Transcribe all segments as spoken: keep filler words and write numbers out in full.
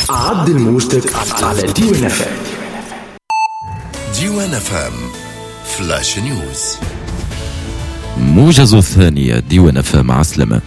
عدل موجتك على ديوان اف ام. ديوان اف ام فلاش نيوز. موجز الثانية ديوان اف ام عسلمة.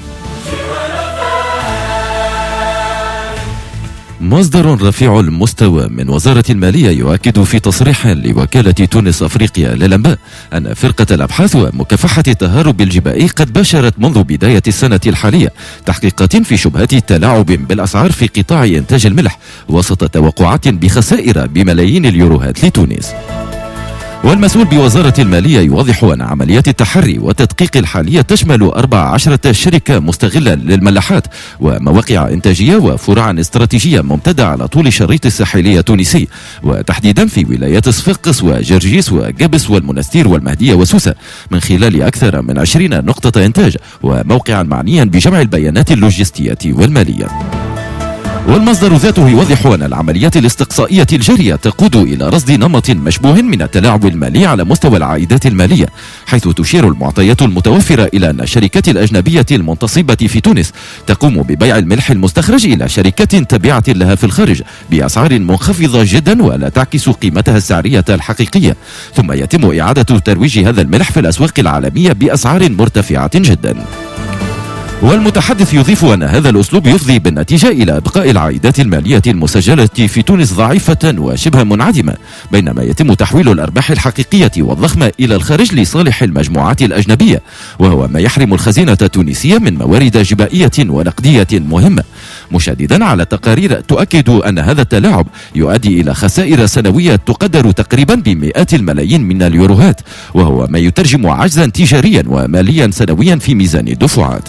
مصدر رفيع المستوى من وزارة المالية يؤكد في تصريح لوكالة تونس أفريقيا للأنباء أن فرقة الأبحاث ومكافحة التهرب الجبائي قد باشرت منذ بداية السنة الحالية تحقيقات في شبهات تلاعب بالأسعار في قطاع إنتاج الملح وسط توقعات بخسائر بملايين اليوروهات لتونس. والمسؤول بوزارة المالية يوضح أن عمليات التحري والتدقيق الحالية تشمل أربع عشرة شركة مستغلة للملاحات ومواقع إنتاجية وفروع استراتيجية ممتدة على طول الشريط الساحلي التونسي، وتحديدا في ولايات صفاقس وجرجيس وجبس والمنستير والمهدية وسوسة، من خلال أكثر من عشرين نقطة إنتاج وموقعا معنيا بجمع البيانات اللوجستية والمالية. والمصدر ذاته يوضح أن العمليات الاستقصائية الجارية تقود إلى رصد نمط مشبوه من التلاعب المالي على مستوى العائدات المالية، حيث تشير المعطيات المتوفرة إلى أن الشركات الأجنبية المنتصبة في تونس تقوم ببيع الملح المستخرج إلى شركات تابعة لها في الخارج بأسعار منخفضة جدا ولا تعكس قيمتها السعرية الحقيقية، ثم يتم إعادة ترويج هذا الملح في الأسواق العالمية بأسعار مرتفعة جدا. والمتحدث يضيف أن هذا الأسلوب يفضي بالنتيجة إلى إبقاء العائدات المالية المسجلة في تونس ضعيفة وشبه منعدمة، بينما يتم تحويل الأرباح الحقيقية والضخمة إلى الخارج لصالح المجموعات الأجنبية، وهو ما يحرم الخزينة التونسية من موارد جبائية ونقدية مهمة، مشددا على تقارير تؤكد أن هذا التلاعب يؤدي إلى خسائر سنوية تقدر تقريبا بمئات الملايين من اليوروهات، وهو ما يترجم عجزا تجاريا وماليا سنويا في ميزان الدفعات.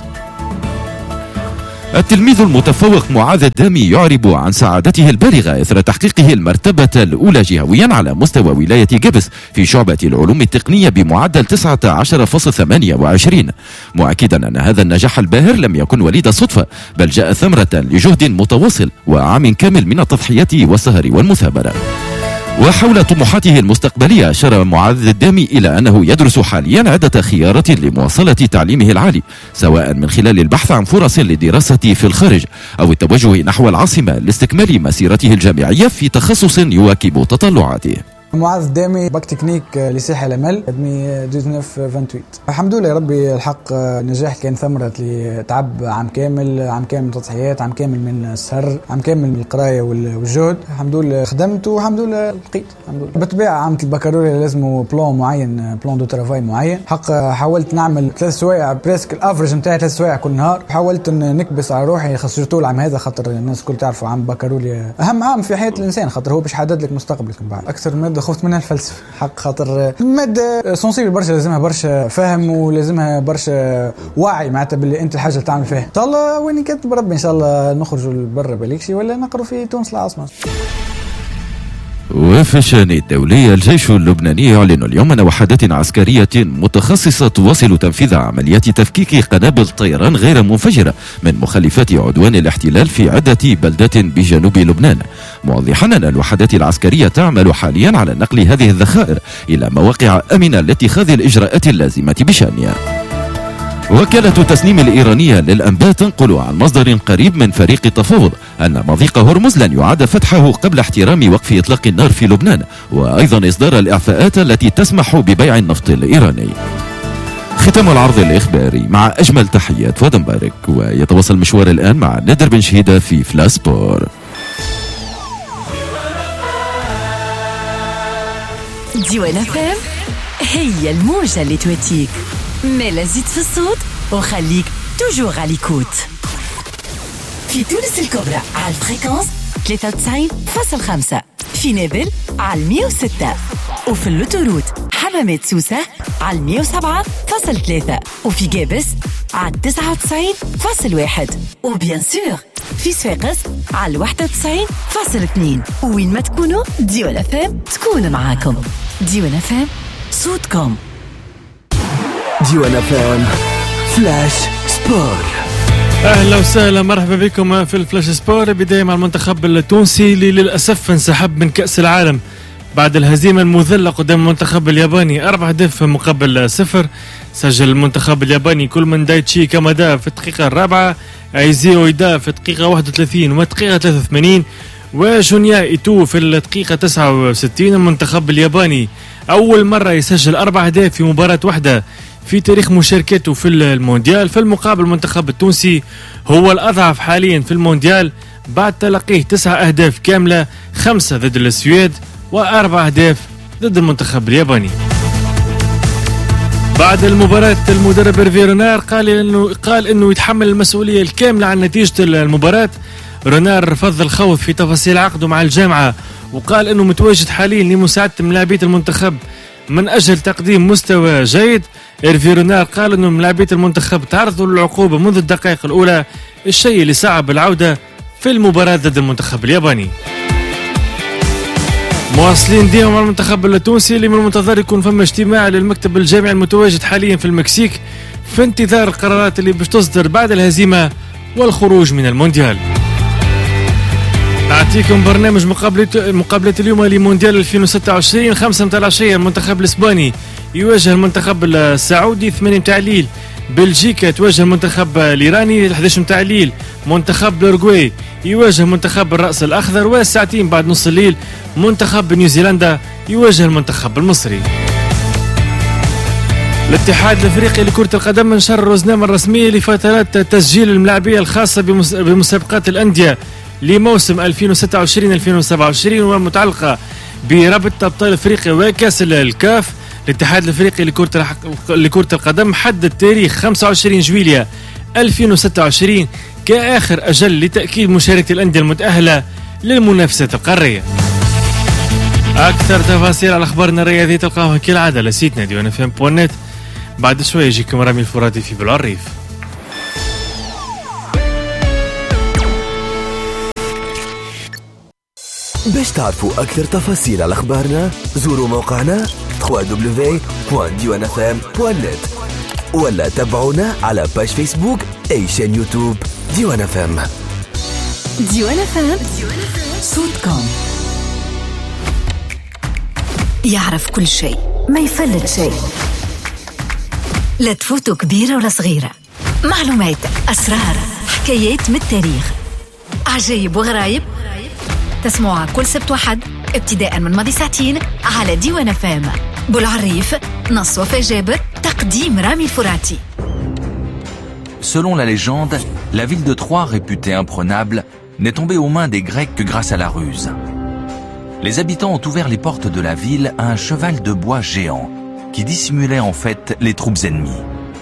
التلميذ المتفوق معاذ الدامي يعرب عن سعادته البالغة إثر تحقيقه المرتبة الأولى جهويا على مستوى ولاية جبس في شعبة العلوم التقنية بمعدل تسعة عشر فاصلة ثمانية وعشرين، مؤكدا أن هذا النجاح الباهر لم يكن وليد صدفة، بل جاء ثمرة لجهد متواصل وعام كامل من التضحيات والسهر والمثابرة. وحول طموحاته المستقبلية أشار معاذ الدامي إلى أنه يدرس حاليا عدة خيارات لمواصلة تعليمه العالي، سواء من خلال البحث عن فرص للدراسة في الخارج أو التوجه نحو العاصمة لاستكمال مسيرته الجامعية في تخصص يواكب تطلعاته. معاذ الدامي باك تكنيك لساحل الامل ادمي تسعة عشر ثمانية وعشرين. الحمد لله يا ربي الحق النجاح كان ثمرة لتعب عام كامل، عام كامل من تضحيات، عام كامل من السهر، عام كامل من القرايه والجهد. الحمد لله خدمت والحمد لله لقيت. الحمد لله بالطبيعه عامة البكالوريا لازم بلان معين، بلان دو ترافاي معين. حق حاولت نعمل ثلاث سوايع بريسك الافرج نتاعي ثلاث سوايع كل نهار. حاولت نكبس على روحي خسرت العام هذا خاطر الناس الكل تعرفوا عام بكالوريا اهم عام في حياه الانسان، خاطر هو باش يحدد لك مستقبلك من بعد. اكثر ماده خفت منها الفلسفه، حق خاطر ماده سونسيبل برشا، لازمها برشا فهم ولازمها برشا وعي معناتها باللي انت الحاجه اللي تعمل فيها. ان شاء الله وين كاتب ربي ان شاء الله نخرجوا لبرا بالكشي ولا نقروا في تونس العاصمه. وفي الشأن الدولي، الجيش اللبناني يعلن اليوم أن وحدات عسكرية متخصصة تواصل تنفيذ عمليات تفكيك قنابل طيران غير منفجرة من مخلفات عدوان الاحتلال في عدة بلدات بجنوب لبنان، موضحا أن الوحدات العسكرية تعمل حاليا على نقل هذه الذخائر إلى مواقع آمنة لاتخاذ الإجراءات اللازمة بشأنها. وكالة تسنيم الإيرانية للأنباء تنقل عن مصدر قريب من فريق التفاوض أن مضيق هرمز لن يعاد فتحه قبل احترام وقف إطلاق النار في لبنان، وأيضا إصدار الإعفاءات التي تسمح ببيع النفط الإيراني. ختام العرض الإخباري مع أجمل تحيات فؤاد مبارك، ويتواصل مشوار الآن مع نادر بن شهيدة في فلاسبور. ديوان اف ام هي الموجة اللي تواتيك، مالا زيد في الصوت وخليك توجور على ليكوت. في تونس الكبرى على الفريكونس ثلاثة وتسعين فاصلة خمسة، في نابل على مية وستة، وفي اللوتوروت حمامات سوسة على مية وسبعة فاصلة ثلاثة، وفي جابس على تسعة وتسعين فاصلة واحد، وبيان سور في صفاقس على واحد وتسعين فاصلة اثنين. وين ما تكونوا ديوان اف ام تكون معاكم. ديوان اف ام صوتكم. ديوان اف ام فلاش سبور. اهلا وسهلا، مرحبا بكم في الفلاش سبور. بدايه مع المنتخب التونسي اللي للاسف انسحب من كاس العالم بعد الهزيمه المذله قدام المنتخب الياباني أربعة أهداف مقابل صفر. سجل المنتخب الياباني كل من دايتشي كامادا في الدقيقه الرابعه، ايزي اويدا في الدقيقه واحد وثلاثين والدقيقه ثلاثة وثمانين، وجونيا إيتو في الدقيقة تسعة وستين. المنتخب الياباني أول مرة يسجل أربع أهداف في مباراة واحدة في تاريخ مشاركته في المونديال. في المقابل المنتخب التونسي هو الأضعف حاليا في المونديال بعد تلقيه تسعة أهداف كاملة، خمسة ضد السويد وأربع أهداف ضد المنتخب الياباني. بعد المباراة المدرب هيرفي رونار قال إنه قال إنه يتحمل المسؤولية الكاملة عن نتيجة المباراة. رونار رفض الخوض في تفاصيل عقده مع الجامعة وقال إنه متواجد حاليا لمساعدة ملاعبية المنتخب من أجل تقديم مستوى جيد. هيرفي رونار قال إنه ملاعبية المنتخب تعرضوا للعقوبة منذ الدقائق الأولى، الشيء اللي صعب العودة في المباراة ضد المنتخب الياباني. مواصلين ديما مع المنتخب التونسي اللي من المنتظر يكون فما اجتماع للمكتب الجامعي المتواجد حاليا في المكسيك في انتظار القرارات اللي باش تصدر بعد الهزيمة والخروج من المونديال. نعطيكم برنامج مقابلة مقابلة اليوم لمونديال ألفين وستة وعشرين. خمسة متاع العشية المنتخب الإسباني يواجه المنتخب السعودي. ثمانية متاع الليل بلجيكا تواجه المنتخب الإيراني. إحدى عشر متاع الليل منتخب الأورجواي يواجه منتخب الرأس الأخضر. والساعتين بعد نص الليل منتخب نيوزيلندا يواجه المنتخب المصري. الاتحاد الافريقي لكرة القدم نشر الروزنامة الرسمية لفترات تسجيل الملاعبية الخاصة بمسابقات الأندية لموسم ألفين وستة وعشرين ألفين وسبعة وعشرين والمتعلقة برابطة أبطال أفريقيا وكأس الكاف. الاتحاد الافريقي لكرة لكرة القدم حدد تاريخ خمسة وعشرين جويلية ألفين وستة وعشرين كآخر أجل لتأكيد مشاركة الأندية المتأهلة للمنافسات القارية. أكثر تفاصيل على أخبارنا الرياضية تلقاوها كالعادة على سيتنا ديوان اف ام بوان نت. بعد شوية يجيكم رامي الفراتي في بالعريف. باش تعرفوا أكثر تفاصيل على أخبارنا زوروا موقعنا دبليو دبليو دبليو دوت ديوان اف ام دوت نت ولا تابعونا على باج فيسبوك أي شان يوتيوب ديوان اف ام. ديوان اف ام صوتكم يعرف كل شيء ما يفلت شيء، لا تفوتوا كبيرة ولا صغيرة، معلومات، أسرار، حكايات من التاريخ، عجيب وغرايب، تسمعها كل سبت وحد ابتداء من ماضي ساعتين على ديوان اف ام. بالعريف نص وفاء جابر، تقديم رامي الفراتي. Selon la légende, la ville de Troie, réputée imprenable, n'est tombée aux mains des Grecs que grâce à la ruse. Les habitants ont ouvert les portes de la ville à un cheval de bois géant qui dissimulait en fait les troupes ennemies.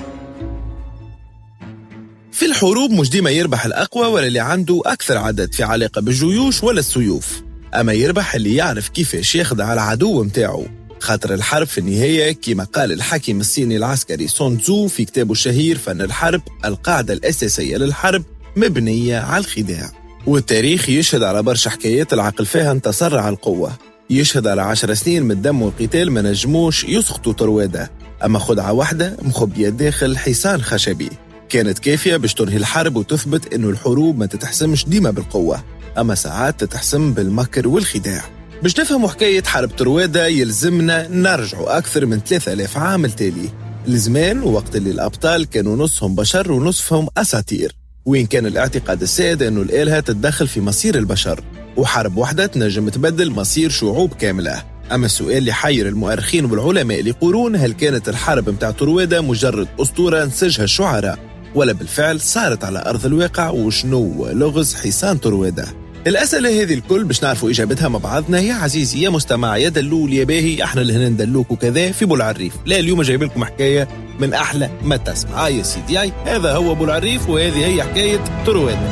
في الحروب مش ديما يربح الأقوى ولا اللي عنده أكثر عدد في علاقة بالجيوش ولا السيوف، أما يربح اللي يعرف كيفاش يخدع العدو متاعه. خاطر الحرب في النهاية كما قال الحكيم الصيني العسكري سون تزو في كتابه الشهير فن الحرب، القاعدة الأساسية للحرب مبنية على الخداع. والتاريخ يشهد على برشا حكايات العقل فيها انتصر على القوة، يشهد على عشر سنين من الدم والقتال ما نجموش يسقطوا طروادة، أما خدعة واحدة مخبية داخل حصان خشبي كانت كافية باش تنهي الحرب وتثبت إنه الحروب ما تتحسمش ديما بالقوة، أما ساعات تتحسم بالمكر والخداع. باش نفهموا حكاية حرب طروادة يلزمنا نرجعوا أكثر من ثلاثة آلاف عام التالي، الزمان وقت اللي الأبطال كانوا نصهم بشر ونصفهم أساطير، وين كان الاعتقاد السائد إنه الآلهة تتدخل في مصير البشر، وحرب واحدة تنجم تبدل مصير شعوب كاملة. أما السؤال اللي حير المؤرخين والعلماء لقرون، هل كانت الحرب متاع طروادة مجرد أسطورة نسجها الشعراء ولا بالفعل صارت على أرض الواقع؟ وشنو لغز حصان طروادة؟ الأسئلة هذه الكل باش نعرفوا إجابتها مع بعضنا. يا عزيزي يا مستمع يا دلول يا باهي، احنا اللي هنا ندلوك وكذا في بولعريف. لا اليوم جايب لكم حكاية من أحلى ما تسمع. يا سيدي هاي هذا هو بولعريف وهذه هي حكاية طروادة.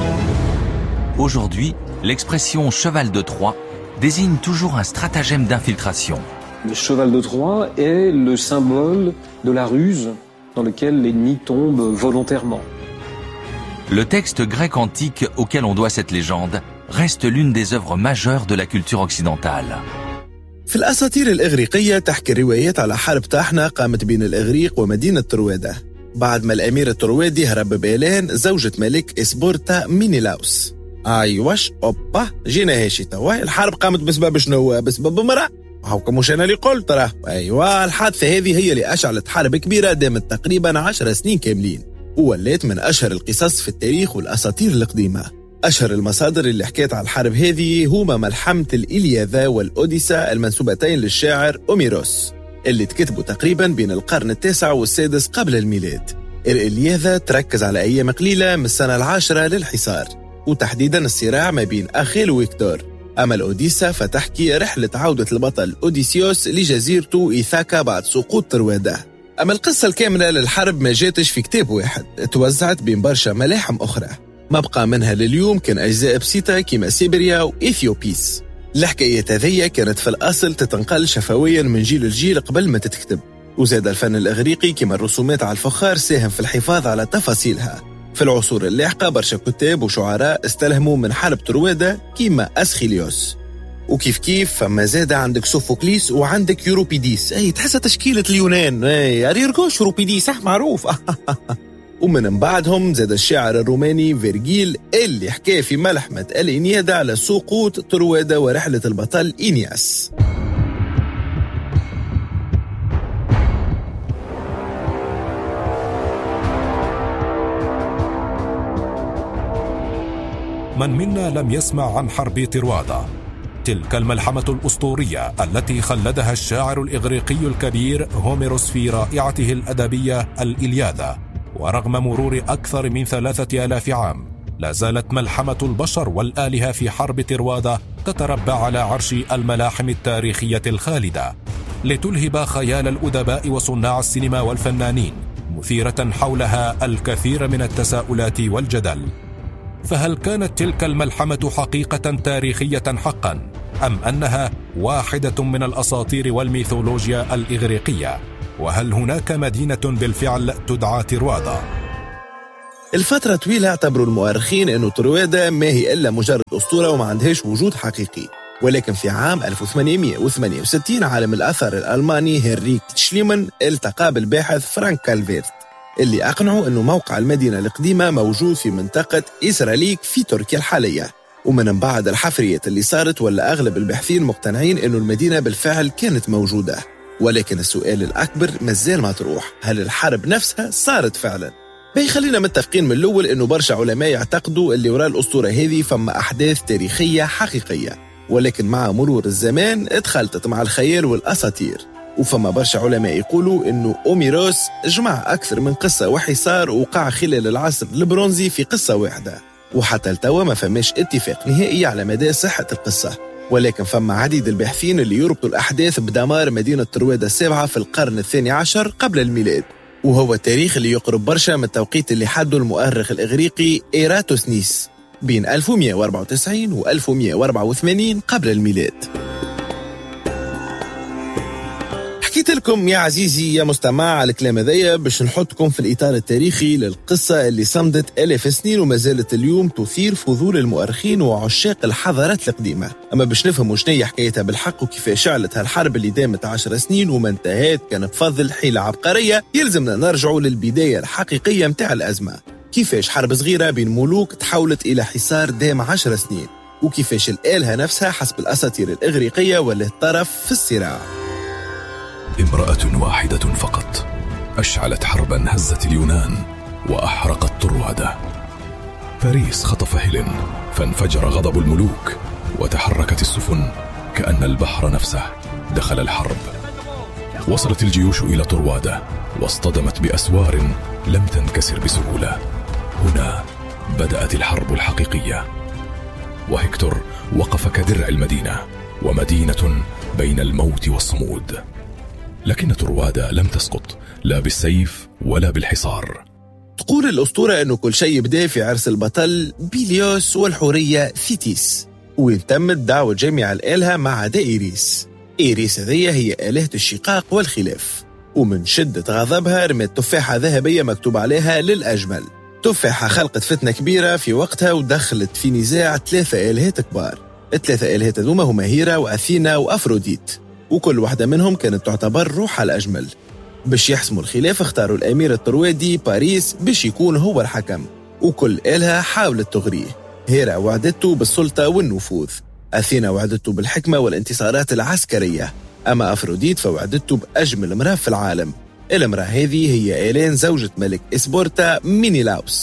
Aujourd'hui, l'expression cheval de Troie désigne toujours un stratagème d'infiltration. Le cheval de Troie est le symbole de la ruse dans lequel l'ennemi tombe volontairement. Le texte grec antique auquel on doit cette légende reste l'une des œuvres majeures de la culture occidentale. في الأساطير الإغريقية تحكي الروايات على حرب طاحنة قامت بين الإغريق ومدينة طروادة بعد ما الأمير الطروادي هرب بإعلان زوجة ملك إسبورتا مينيلاوس. أيوش أوبا جينا هاشي توا. الحرب قامت بسبب شنو؟ بسبب امرأة. هاوكا مش أنا اللي قلت راه. أيوة الحادثة هذه هي اللي أشعلت حرب كبيرة دامت تقريبا عشر سنين كاملين، وولات من أشهر القصص في التاريخ والأساطير القديمة. أشهر المصادر اللي حكيت على الحرب هذه هما ملحمة الإلياذة والأوديسا المنسوبتين للشاعر أوميروس اللي تكتبوا تقريبا بين القرن التاسع والسادس قبل الميلاد. الإلياذة تركز على أيام قليلة من السنة العاشرة للحصار، وتحديدا الصراع ما بين أخيل وإكتور. أما الأوديسا فتحكي رحلة عودة البطل أوديسيوس لجزيرته إيثاكا بعد سقوط طروادة. أما القصة الكاملة للحرب ما جاتش في كتاب واحد، توزعت بين برشا ملاحم أخرى ما بقى منها لليوم كان أجزاء بسيطة كما سيبريا وإثيوبيس. الحكاية هذه كانت في الأصل تتنقل شفويا من جيل لجيل قبل ما تتكتب، وزاد الفن الإغريقي كما الرسومات على الفخار ساهم في الحفاظ على تفاصيلها. في العصور اللاحقة برشا كتاب وشعراء استلهموا من حرب طروادة كما أسخيليوس، وكيف كيف فما زاد عندك سوفوكليس وعندك يوروبيديس، أي تحسها تشكيلة اليونان، أي أريرغوش يوروبيديس صح معروف. ومن بعدهم زاد الشاعر الروماني فيرجيل اللي حكى في ملحمة الإنيادة على سقوط طروادة ورحلة البطل إينياس. من منا لم يسمع عن حرب طروادة؟ تلك الملحمة الأسطورية التي خلدها الشاعر الإغريقي الكبير هوميروس في رائعته الأدبية الإلياذة. ورغم مرور أكثر من ثلاثة آلاف عام لا زالت ملحمة البشر والآلهة في حرب طروادة تتربع على عرش الملاحم التاريخية الخالدة، لتلهب خيال الأدباء وصناع السينما والفنانين، مثيرة حولها الكثير من التساؤلات والجدل. فهل كانت تلك الملحمة حقيقة تاريخية حقا، أم أنها واحدة من الأساطير والميثولوجيا الإغريقية؟ وهل هناك مدينة بالفعل تدعى طروادة؟ الفترة طويلة اعتبروا المؤرخين أنه طروادة ما هي إلا مجرد أسطورة وما عندهاش وجود حقيقي. ولكن في عام ألف وثمانمائة وثمانية وستين عالم الآثار الألماني هنريك شليمان التقى بالباحث فرانك كالفيرت اللي أقنعوا أنه موقع المدينة القديمة موجود في منطقة إسرائيل في تركيا الحالية. ومن بعد الحفريات اللي صارت ولا أغلب الباحثين مقتنعين أنه المدينة بالفعل كانت موجودة. ولكن السؤال الأكبر مازال مطروح، هل الحرب نفسها صارت فعلا؟ بيخلينا متفقين من الأول أنه برشا علماء يعتقدوا اللي وراء الأسطورة هذه فما أحداث تاريخية حقيقية، ولكن مع مرور الزمان اتخلطت مع الخيال والأساطير. وفما برشا علماء يقولوا أنه أوميروس جمع أكثر من قصة وحصار وقع خلال العصر البرونزي في قصة واحدة، وحتى التوا ما فماش اتفاق نهائي على مدى صحة القصة. ولكن فما عديد الباحثين اللي يربطوا الأحداث بدمار مدينة طروادة السابعة في القرن الثاني عشر قبل الميلاد، وهو التاريخ اللي يقرب برشا من التوقيت اللي حده المؤرخ الإغريقي إيراتوسنيس بين ألف ومئة وأربعة وتسعين و ألف ومئة وأربعة وثمانين قبل الميلاد. حكيت لكم يا عزيزي يا مستمع على الكلام هذايا باش نحطكم في الإطار التاريخي للقصة اللي صمدت آلاف سنين وما زالت اليوم تثير فضول المؤرخين وعشاق الحضارات القديمة. أما باش نفهموا شنية حكايتها بالحق وكيفاش شعلت هالحرب اللي دامت عشر سنين وما انتهت كان بفضل حيلة عبقرية، يلزمنا نرجعوا للبداية الحقيقية متاع الأزمة. كيفاش حرب صغيرة بين ملوك تحولت إلى حصار دام عشر سنين، وكيفاش الآلهة نفسها حسب الأساطير الإغريقية ولات طرف في الصراع. امرأة واحدة فقط أشعلت حربا هزت اليونان وأحرقت طروادة. باريس خطف هيلين فانفجر غضب الملوك وتحركت السفن كأن البحر نفسه دخل الحرب. وصلت الجيوش إلى طروادة واصطدمت بأسوار لم تنكسر بسهولة. هنا بدأت الحرب الحقيقية، وهكتور وقف كدرع المدينة ومدينة بين الموت والصمود. لكن طروادة لم تسقط لا بالسيف ولا بالحصار. تقول الأسطورة أنه كل شيء بدأ في عرس البطل بيليوس والحورية ثيتيس، وين تمت دعوة جميع الآلهة ما عدا إيريس. إيريس هذه هي آلهة الشقاق والخلاف، ومن شدة غضبها رمت تفاحة ذهبية مكتوب عليها للأجمل. تفاحة خلقت فتنة كبيرة في وقتها ودخلت في نزاع ثلاثة آلهات كبار. الثلاثة آلهات هذوما هما هيرا وأثينا وأفروديت، وكل واحدة منهم كانت تعتبر روحها الأجمل. باش يحسموا الخلاف اختاروا الأمير الطروادي باريس باش يكون هو الحكم، وكل آلهة حاولت تغريه. هيرا وعدته بالسلطة والنفوذ، أثينا وعدته بالحكمة والانتصارات العسكرية، أما أفروديت فوعدته بأجمل امرأة في العالم. الامرأة هذه هي إيلين زوجة ملك إسبورتا مينيلاوس.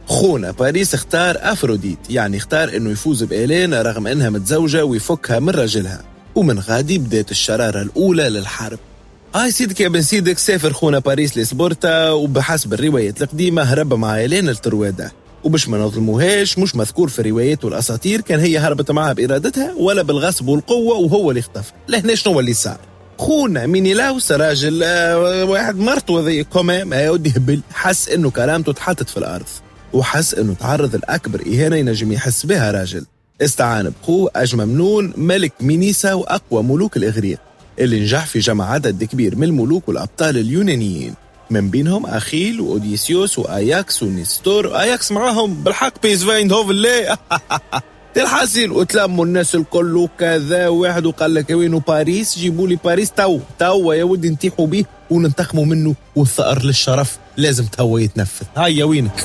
خونا باريس اختار أفروديت، يعني اختار انه يفوز بإيلين رغم انها متزوجة ويفكها من رجلها، ومن غادي بدأت الشرارة الأولى للحرب. هاي سيدك يا بن سيدك سافر خونا باريس لسبورتا، وبحسب الروايات القديمة هرب مع إيلين التروادة، وبش ما نظلموهاش مش مذكور في الروايات والأساطير كان هي هربت معها بإرادتها ولا بالغصب والقوة وهو اللي اختفى. لهنا شنو اللي صار؟ خونا مينيلاوس راجل آه واحد مرته ذي كمام هيودي هبل، حس انه كلامته اتحطت في الأرض، وحس انه تعرض الأكبر إهانة ينجم يحس بها راجل. استعان بخوه أجممنون ملك مينيسا وأقوى ملوك الإغريق اللي نجح في جمع عدد كبير من الملوك والأبطال اليونانيين، من بينهم أخيل وأوديسيوس وآياكس ونستور، وآياكس معاهم بالحق بيس فايند هوف اللي تلحسين، وتلموا الناس الكل وكذا. واحد وقال لك وينو باريس؟ جيبوا لي باريس تو تو يا ودي نتيحوا بيه وننتقموا منه، والثأر للشرف لازم تو يتنفذ. هيا وينك؟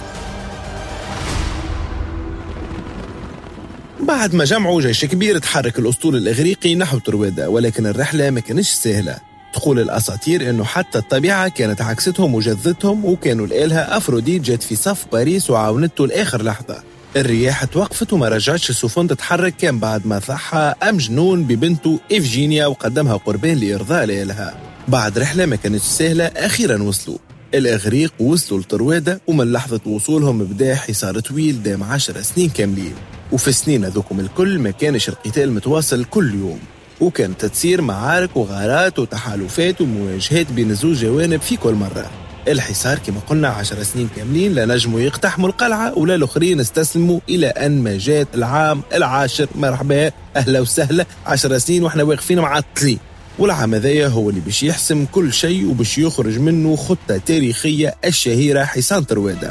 بعد ما جمعوا جيش كبير تحرك الأسطول الإغريقي نحو تروادة، ولكن الرحلة ما كانش سهلة. تقول الأساطير إنه حتى الطبيعة كانت عكستهم وجذتهم، وكانوا الآلهة أفروديت جت في صف باريس وعاونته لآخر لحظة. الرياح توقفت وما رجعتش السفن تتحرك، كان بعد ما ضحى أمجنون ببنته إفجينيا وقدمها قربان لإرضاء الآلهة. بعد رحلة ما كانتش سهلة أخيرا وصلوا الإغريق، وصلوا لتروادة، ومن لحظة وصولهم بدأ حصار طويل دام عشر سنين كاملين. وفي السنين ذوكم الكل ما كانش القتال متواصل كل يوم، وكانت تصير معارك وغارات وتحالفات ومواجهات بين الزوج جوانب في كل مرة. الحصار كما قلنا عشر سنين كاملين، لا نجموا يقتحموا القلعة ولا الآخرين استسلموا، إلى أن ما جات العام العاشر. مرحبا أهلا وسهلا، عشر سنين وإحنا واقفين معطلين، والعام هذايا هو اللي بيش يحسم كل شيء وبيش يخرج منه خطة تاريخية الشهيرة حصان تروادة.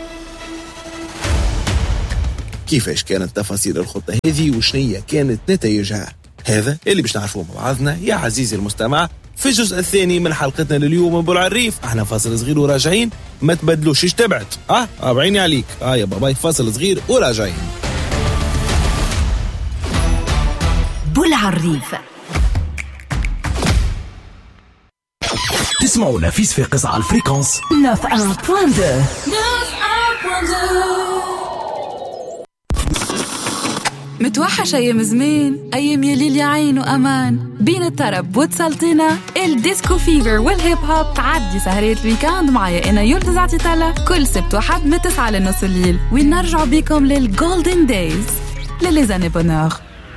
كيفاش كانت تفاصيل الخطة هذه وشنية كانت نتائجها؟ هذا اللي باش نعرفوه مع بعضنا يا عزيزي المستمع في الجزء الثاني من حلقتنا لليوم من بولعريف. احنا فاصل صغير وراجعين، ما تبدلوش، ايش تبعت؟ اه اه بعيني عليك. اه يا باباي فاصل صغير وراجعين. بولعريف تسمعونا في صفاقس على الفريكونس تسعة وتسعين فاصلة اثنين. متوحشة أيام زمان، أيام يليل يا عين وأمان، بين الطرب والسلطنة، الديسكو فيفر والهيب هوب. تعدي سهرية الويكاند معايا أنا يولد زعتيطلة كل سبت وحد من تسعة لنص الليل، ونرجع بكم للجولدن دايز لليزاني بونور.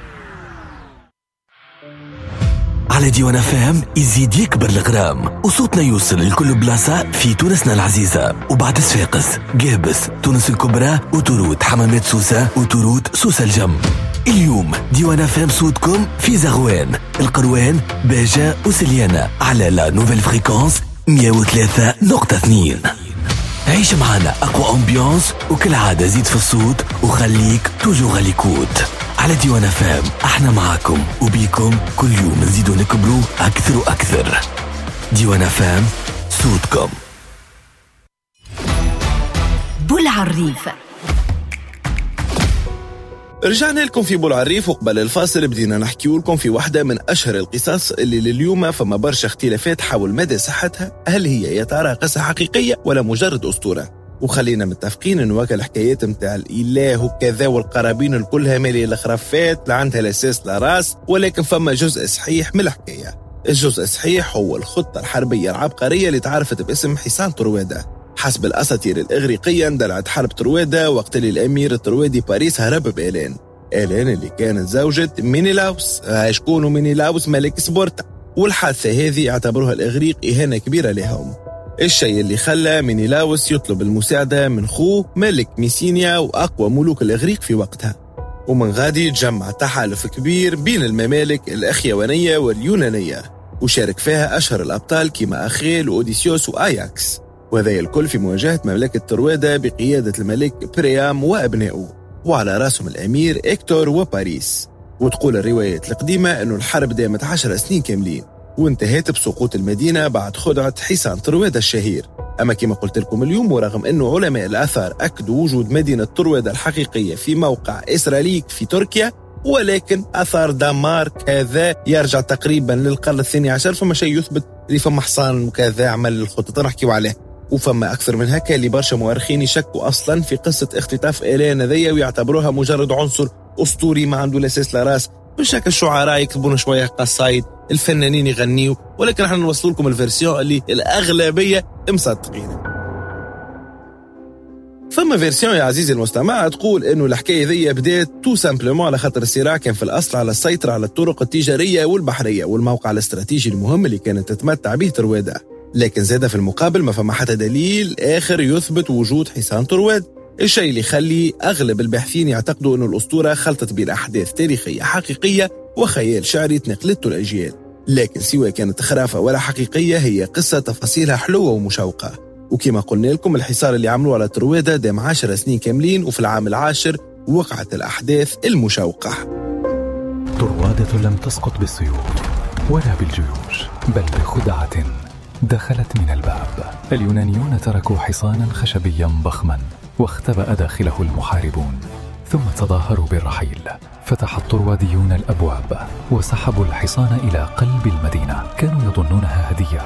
على ديوان فام يزيد يكبر الغرام، وصوتنا يوصل لكل بلاصة في تونسنا العزيزة، وبعد صفاقس، قابس، تونس الكبرى، وتورود، حمامات سوسة، وتورود سوسة الجم. اليوم ديوان فام صوتكم في زغوان، القروان، باجة وسليانة على لا نوفيل فريكونس مية وثلاثة نقطة اثنين. عيش معنا أقوى أمبيانس، وكل عادة زيد في الصوت وخليك توجو غاليكوت. على ديوان فام احنا معاكم وبيكم كل يوم نزيدو نكبروا أكثر وأكثر. ديوان فام صوتكم. بولعريف رجعنا لكم في بولعريف، وقبل الفاصل بدينا نحكيو لكم في واحدة من أشهر القصص اللي لليوم فما برشا اختلافات حول مدى صحتها. هل هي يا ترى قصة حقيقية ولا مجرد أسطورة؟ وخلينا متفقين انه وكا الحكايات متاع الاله وكذا والقرابين الكلها مالي الخرافات لا عندها الاساس لا راس، ولكن فما جزء صحيح من الحكايه. الجزء الصحيح هو الخطه الحربيه العبقريه اللي تعرفت باسم حصان تروادة. حسب الاساطير الاغريقيه اندلعت حرب تروادة وقت اللي الامير التروادي باريس هرب بإيلين، إيلين اللي كانت زوجة مينيلاوس. شكون مينيلاوس؟ ملك سبورتا. والحادثه هذه اعتبروها الاغريق اهانه كبيره لهم، الشيء اللي خلى مينيلاوس يطلب المساعدة من خوه ملك ميسينيا وأقوى ملوك الإغريق في وقتها. ومن غادي تجمع تحالف كبير بين الممالك الأخيوانية واليونانية، وشارك فيها أشهر الأبطال كما أخيل وأوديسيوس وآياكس، وهذا الكل في مواجهة مملكة تروادة بقيادة الملك بريام وأبنائه، وعلى رأسهم الأمير إكتور وباريس. وتقول الروايات القديمة أنه الحرب دامت عشر سنين كاملين، وانتهت بسقوط المدينة بعد خدعة حصان تروادة الشهير. أما كما قلت لكم اليوم، ورغم أنه علماء الآثار أكدوا وجود مدينة تروادة الحقيقية في موقع إسرائيلي في تركيا، ولكن أثار دمار كذا يرجع تقريبا للقرن الثاني عشر، فما شيء يثبت اللي فما حصان وكذا عمل الخطة نحكيو عليه. وفما أكثر من هكا اللي برشا مؤرخين يشكوا أصلا في قصة اختطاف إيلان ذي ويعتبروها مجرد عنصر أسطوري ما عنده لاساس لا راس. بشكل الشعراء يكتبون شوية قصايد، الفنانين يغنيوا، ولكن احنا نوصل لكم الفيرسيون اللي الأغلبية مصدقين. فما فيرسيون يا عزيزي المستمع تقول إنه الحكاية ذي بدأت تو سامبلومون على خاطر الصراع كان في الأصل على السيطرة على الطرق التجارية والبحرية والموقع الاستراتيجي المهم اللي كانت تتمتع به تروادة. لكن زاد في المقابل ما فما حتى دليل آخر يثبت وجود حصان ترواد، الشيء اللي يخلي أغلب الباحثين يعتقدوا أنه الأسطورة خلطت بين أحداث تاريخية حقيقية وخيال شعري تنقلته الأجيال. لكن سواء كانت خرافة ولا حقيقية هي قصة تفاصيلها حلوة ومشوقة. وكما قلنا لكم الحصار اللي عملوه على تروادة دام عشر سنين كاملين، وفي العام العاشر وقعت الأحداث المشوقة. تروادة لم تسقط بالسيوف ولا بالجيوش، بل بخدعة دخلت من الباب. اليونانيون تركوا حصانا خشبيا ضخما واختبأ داخله المحاربون، ثم تظاهروا بالرحيل. فتح الطرواديون الأبواب وسحبوا الحصان إلى قلب المدينة. كانوا يظنونها هدية،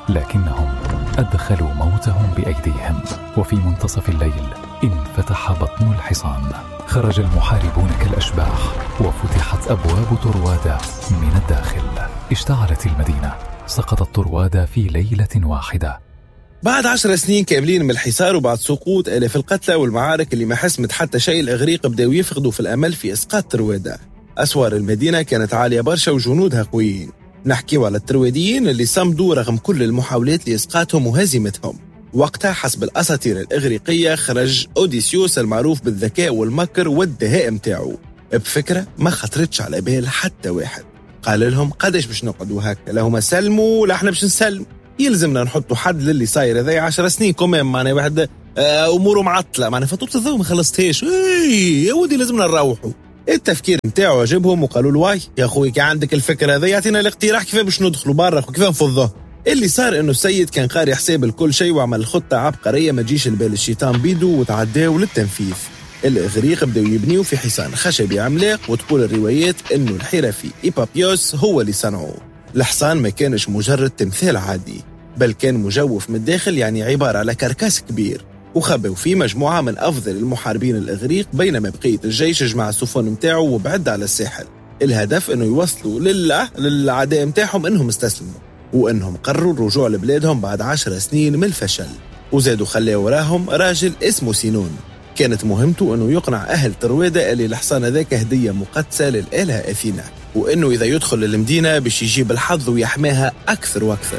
لكنهم أدخلوا موتهم بأيديهم. وفي منتصف الليل انفتح بطن الحصان، خرج المحاربون كالأشباح وفتحت أبواب طروادة من الداخل. اشتعلت المدينة، سقطت طروادة في ليلة واحدة. بعد عشر سنين كاملين من الحصار وبعد سقوط آلاف القتلى والمعارك اللي ما حسمت حتى شيء، الإغريق بدأوا يفقدوا في الأمل في إسقاط تروادة. أسوار المدينة كانت عالية برشا وجنودها قويين. نحكيوا على الترواديين اللي صمدوا رغم كل المحاولات لإسقاطهم وهزيمتهم. وقتها حسب الأساطير الإغريقية خرج أوديسيوس المعروف بالذكاء والمكر والدهاء متاعه بفكرة ما خطرتش على بال حتى واحد. قال لهم قداش باش نقعدوا هكا، لهما سلموا لا احنا باش نسلم، يلزمنا نحطوا حد للي صاير هذا عشر سنين كمان معنا واحد آه اموره معطله، معنا فاتوره الضوء ما خلصتهاش، اي يا ودي لازمنا نروحوا. التفكير نتاعو عجبهم وقالوا له واي يا اخوي كي عندك الفكره هذه يعطينا الاقتراح كيف باش ندخلوا برا وكيف نفضوه. اللي صار انه السيد كان قاري حساب الكل شيء وعمل خطه عبقريه ما تجيش البال الشيطان بيدو وتعداو للتنفيذ. الإغريق بدأوا يبنيوا في حصان خشبي عملاق، وتقول الروايات إنه الحرفي إيبابيوس هو اللي صنعوه. الحصان ما كانش مجرد تمثال عادي، بل كان مجوف من الداخل، يعني عبارة على كركاس كبير، وخبوا فيه مجموعة من أفضل المحاربين الإغريق، بينما بقية الجيش جمع السفن متاعه وبعد على الساحل. الهدف إنه يوصلوا لله للعداء متاعهم إنهم استسلموا، وإنهم قرروا الرجوع لبلادهم بعد عشر سنين من الفشل. وزادوا خلاه وراهم راجل اسمه سينون، كانت مهمته أنه يقنع أهل تروادة اللي الحصان ذاك هدية مقدسة للآلهة أثينا، وأنه إذا يدخل للمدينة باش يجيب الحظ ويحماها أكثر وأكثر.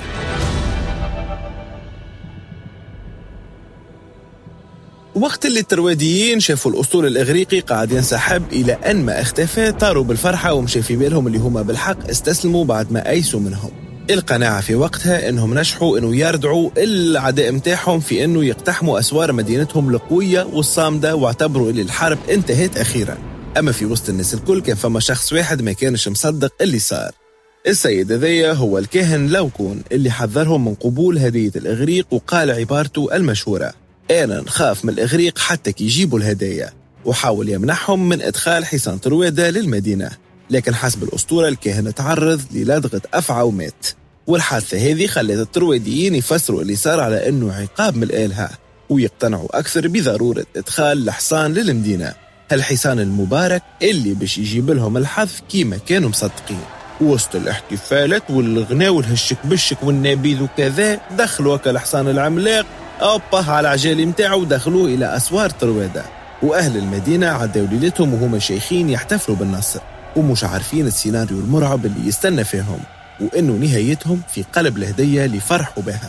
وقت اللي الترواديين شافوا الأسطول الإغريقي قاعد ينسحب إلى أن ما اختفى، طاروا بالفرحة ومشي في بالهم اللي هما بالحق استسلموا بعد ما أيسوا منهم. القناعة في وقتها أنهم نجحوا أنه يردعوا العداء متاعهم في أنه يقتحموا أسوار مدينتهم القوية والصامدة، واعتبروا أن الحرب انتهت أخيرا. أما في وسط الناس الكل كان فما شخص واحد ما كانش مصدق اللي صار. السيد ذي هو الكاهن لوكون اللي حذرهم من قبول هدية الإغريق، وقال عبارته المشهورة: أنا نخاف من الإغريق حتى كي يجيبوا الهدايا، وحاول يمنحهم من إدخال حصان تروادة للمدينة. لكن حسب الأسطورة الكاهن تعرض للدغة أفعى ومات، والحادثة هذه خلت الترواديين يفسروا اللي صار على أنه عقاب من الآلهة، ويقتنعوا أكثر بضرورة إدخال الحصان للمدينة، هالحصان المبارك اللي باش يجيب لهم الحظ كيما كانوا مصدقين. وسط الاحتفالات والغناء والهشك بشك والنبيذ وكذا، دخلوا الحصان العملاق أوبا على عجالي متاعه ودخلوه إلى أسوار تروادة. وأهل المدينة عدوا ليلتهم وهم شيخين يحتفلوا بالنصر، ومش عارفين السيناريو المرعب اللي يستنى فيهم، وإنه نهايتهم في قلب الهدية اللي فرحوا بها.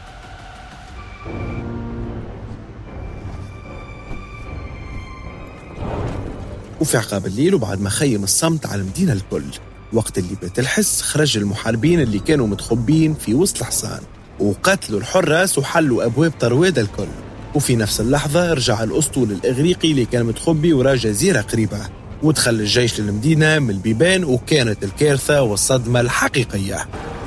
وفي عقاب الليل وبعد ما خيم الصمت على المدينة الكل، وقت اللي بتلحس خرج المحاربين اللي كانوا متخبين في وسط الحصان وقتلوا الحراس وحلوا أبواب تروادة الكل. وفي نفس اللحظة رجع الأسطول الإغريقي اللي كان متخبي وراء جزيرة قريبة، ودخل الجيش للمدينة من البيبان، وكانت الكارثة والصدمة الحقيقية.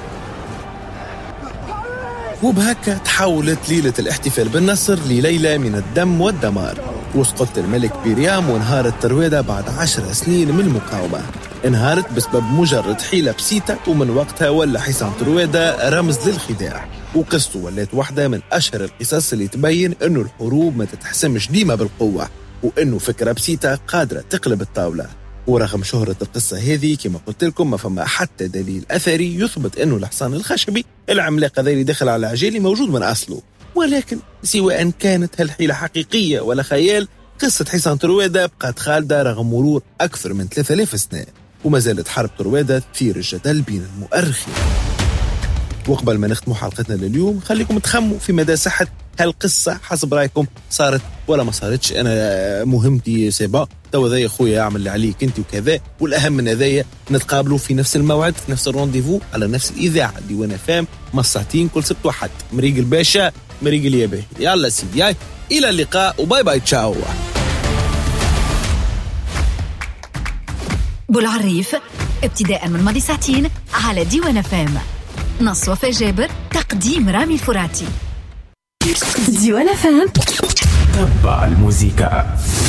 وبهكا تحولت ليلة الاحتفال بالنصر لليلة من الدم والدمار، وسقط الملك بيريام وانهارت تروادة بعد عشر سنين من المقاومة. انهارت بسبب مجرد حيلة بسيطة، ومن وقتها ولا حصان تروادة رمز للخداع. وقصته ولات واحدة من أشهر القصص اللي تبين أنه الحروب ما تتحسمش ديما بالقوة، وأنه فكرة بسيطة قادرة تقلب الطاولة. ورغم شهرة القصة هذه كما قلت لكم ما فما حتى دليل أثري يثبت أنه الحصان الخشبي العملاق هذا اللي دخل على عجالي موجود من أصله. ولكن سواء كانت هالحيلة حقيقية ولا خيال، قصة حصان طروادة بقت خالدة رغم مرور أكثر من ثلاثة آلاف سنة، وما زالت حرب طروادة تثير الجدل بين المؤرخين. وقبل ما نختموا حلقتنا لليوم خليكم تخموا في مدى صحة هالقصة حسب رأيكم، صارت ولا ما صارتش. أنا مهمتي سيبا تو ذا يا خويا اعمل اللي عليك انت وكذا، والأهم من هذايا نتقابلوا في نفس الموعد في نفس الرونديفو على نفس الإذاعة ديوان اف ام مصاعتين كل سبت وحد. مريق الباشا مريق اليابي. يلا سيدي إلى اللقاء وباي باي تشاو. بولعريف ابتداء من ماضي ساعتين على ديوان اف ام. نص وفاء جابر، تقديم رامي الفراتي. ديوان اف ام. تبع الموسيقى.